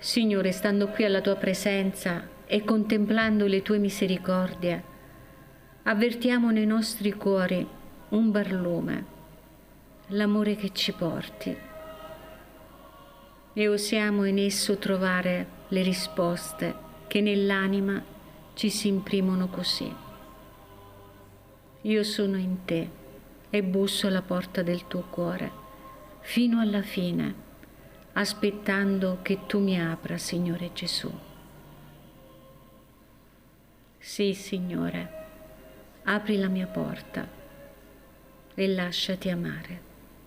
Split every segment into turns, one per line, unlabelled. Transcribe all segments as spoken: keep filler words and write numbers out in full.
Signore, stando qui alla tua presenza e contemplando le tue misericordie, avvertiamo nei nostri cuori un barlume, l'amore che ci porti, e osiamo in esso trovare le risposte che nell'anima ci si imprimono così. Io sono in te e busso alla porta del tuo cuore, fino alla fine, aspettando che tu mi apra, Signore Gesù. Sì, Signore, apri la mia porta e lasciati amare.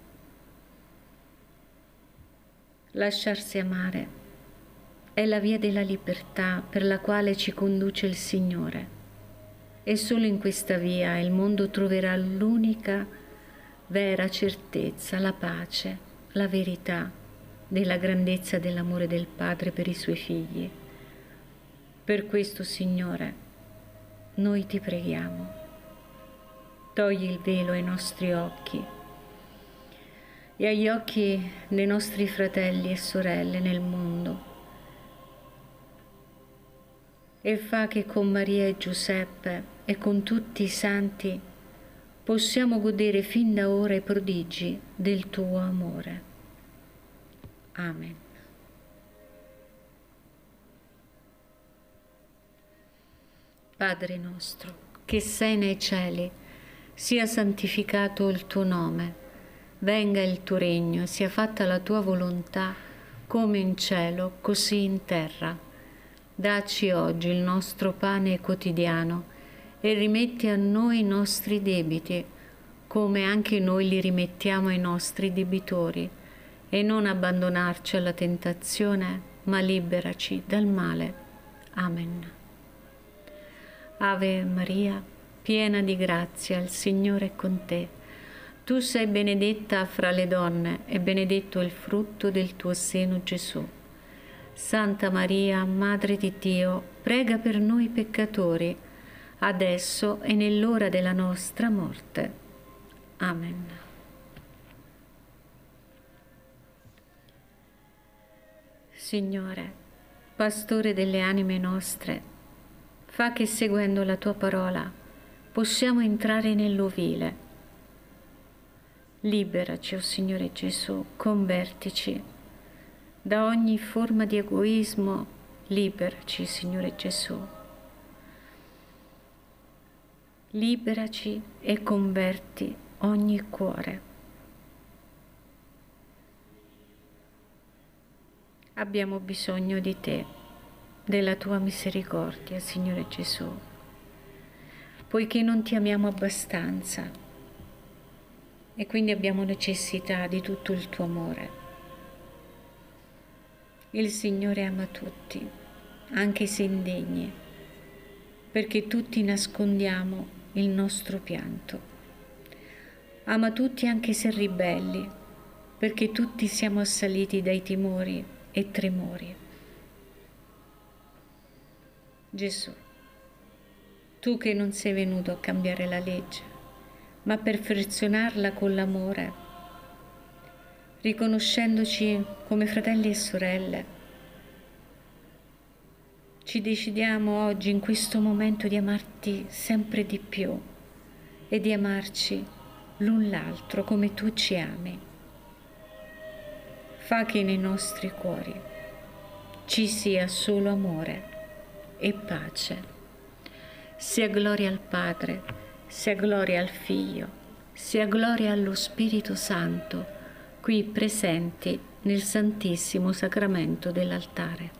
Lasciarsi amare è la via della libertà per la quale ci conduce il Signore, e solo in questa via il mondo troverà l'unica vera certezza, la pace, la verità della grandezza dell'amore del Padre per i suoi figli. Per questo, Signore, noi ti preghiamo, togli il velo ai nostri occhi e agli occhi dei nostri fratelli e sorelle nel mondo, e fa che con Maria e Giuseppe e con tutti i santi possiamo godere fin da ora i prodigi del tuo amore. Amen. Padre nostro, che sei nei cieli, sia santificato il tuo nome, venga il tuo regno, sia fatta la tua volontà, come in cielo, così in terra. Dacci oggi il nostro pane quotidiano e rimetti a noi i nostri debiti, come anche noi li rimettiamo ai nostri debitori, e non abbandonarci alla tentazione, ma liberaci dal male. Amen. Ave Maria, piena di grazia, il Signore è con te. Tu sei benedetta fra le donne e benedetto il frutto del tuo seno, Gesù. Santa Maria, Madre di Dio, prega per noi peccatori, adesso e nell'ora della nostra morte. Amen. Signore, Pastore delle anime nostre, fa che seguendo la tua parola possiamo entrare nell'ovile. Liberaci, o Signore Gesù, convertici da ogni forma di egoismo, liberaci, Signore Gesù. Liberaci e converti ogni cuore. Abbiamo bisogno di te, della tua misericordia, Signore Gesù, poiché non ti amiamo abbastanza e quindi abbiamo necessità di tutto il tuo amore. Il Signore ama tutti, anche se indegni, perché tutti nascondiamo il nostro pianto. Ama tutti anche se ribelli, perché tutti siamo assaliti dai timori e tremori. Gesù, tu che non sei venuto a cambiare la legge, ma a perfezionarla con l'amore, riconoscendoci come fratelli e sorelle, ci decidiamo oggi in questo momento di amarti sempre di più e di amarci l'un l'altro come tu ci ami. Fa che nei nostri cuori ci sia solo amore e pace. Sia gloria al Padre, sia gloria al Figlio, sia gloria allo Spirito Santo, qui presenti nel Santissimo Sacramento dell'altare.